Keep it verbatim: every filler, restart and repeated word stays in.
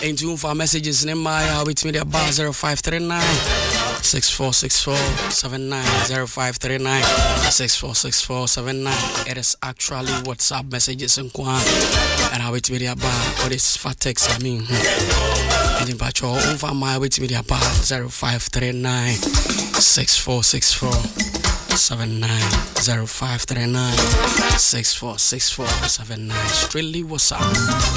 in tune for messages in my with me the bar zero five three nine six four six four seven nine zero five three nine six four six four seven nine. It is actually WhatsApp messages in Kwan, and I with me the bar for this fat text. I mean, and in patrol over my with me the bar zero five three nine six four six four seven nine zero five three nine six four six four seven nine. Strictly WhatsApp.